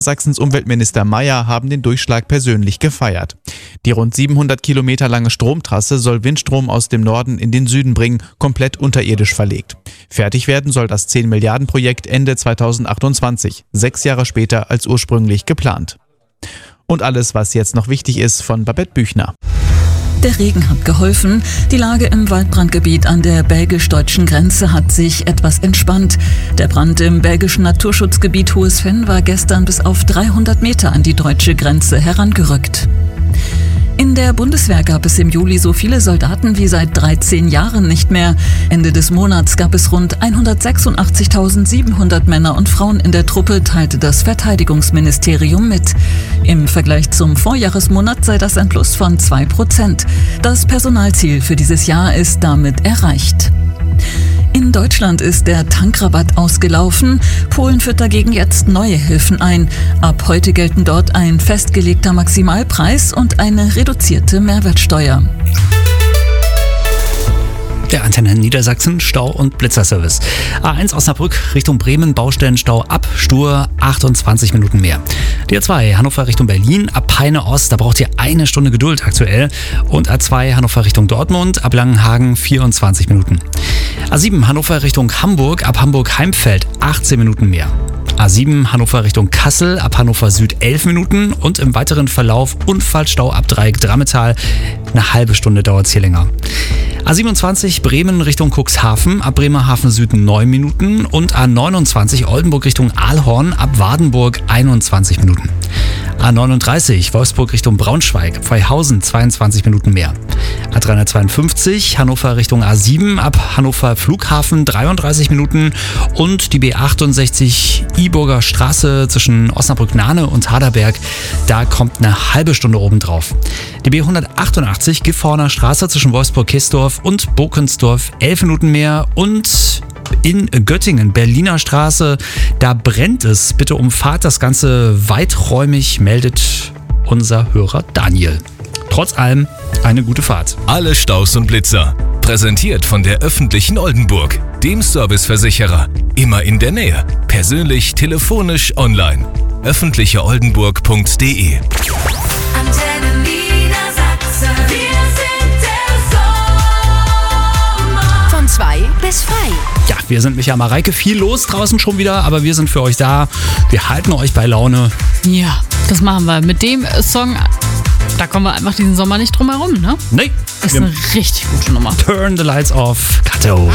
Sachsens Umweltminister Mayer haben den Durchschlag persönlich gefeiert. Die rund 700 Kilometer lange Stromtrasse soll Windstrom aus dem Norden in den Süden bringen, komplett unterirdisch verlegt. Fertig werden soll das 10-Milliarden-Projekt Ende 2028, 6 Jahre später als ursprünglich geplant. Und alles, was jetzt noch wichtig ist, von Babette Büchner. Der Regen hat geholfen. Die Lage im Waldbrandgebiet an der belgisch-deutschen Grenze hat sich etwas entspannt. Der Brand im belgischen Naturschutzgebiet Hohes Venn war gestern bis auf 300 Meter an die deutsche Grenze herangerückt. In der Bundeswehr gab es im Juli so viele Soldaten wie seit 13 Jahren nicht mehr. Ende des Monats gab es rund 186.700 Männer und Frauen in der Truppe, teilte das Verteidigungsministerium mit. Im Vergleich zum Vorjahresmonat sei das ein Plus von 2%. Das Personalziel für dieses Jahr ist damit erreicht. In Deutschland ist der Tankrabatt ausgelaufen. Polen führt dagegen jetzt neue Hilfen ein. Ab heute gelten dort ein festgelegter Maximalpreis und eine reduzierte Mehrwertsteuer. Der Antenne Niedersachsen, Stau- und Blitzerservice. A1 Osnabrück Richtung Bremen, Baustellenstau ab Stur, 28 Minuten mehr. Die A2 Hannover Richtung Berlin, ab Peine Ost, da braucht ihr 1 Stunde Geduld aktuell. Und A2 Hannover Richtung Dortmund, ab Langenhagen 24 Minuten. A7 Hannover Richtung Hamburg, ab Hamburg-Heimfeld 18 Minuten mehr. A7 Hannover Richtung Kassel, ab Hannover Süd 11 Minuten und im weiteren Verlauf Unfallstau ab Dreieck Drammetal. Eine halbe Stunde dauert es hier länger. A27 Bremen Richtung Cuxhaven, ab Bremerhaven Süd 9 Minuten und A29 Oldenburg Richtung Aalhorn, ab Wardenburg 21 Minuten. A39 Wolfsburg Richtung Braunschweig, ab Freihausen 22 Minuten mehr. A352 Hannover Richtung A7, ab Hannover Flughafen 33 Minuten und die B68 Iburger Straße zwischen Osnabrück-Nahne und Harderberg, da kommt eine halbe Stunde obendrauf. Die B188 Gifhorner Straße zwischen Wolfsburg-Kessdorf und Bokensdorf 11 Minuten mehr und in Göttingen, Berliner Straße, da brennt es. Bitte umfahrt das Ganze weiträumig, meldet unser Hörer Daniel. Trotz allem eine gute Fahrt. Alle Staus und Blitzer. Präsentiert von der öffentlichen Oldenburg, dem Serviceversicherer. Immer in der Nähe. Persönlich, telefonisch, online. öffentlicheoldenburg.de. Antenne Niedersachsen. Wir sind der Sommer. Von 2 bis frei. Ja, wir sind Micha Mareike. Viel los draußen schon wieder, aber wir sind für euch da. Wir halten euch bei Laune. Ja, das machen wir. Mit dem Song, da kommen wir einfach diesen Sommer nicht drum herum, ne? Nee. Ist eine richtig gute Nummer. Turn the lights off. Kato.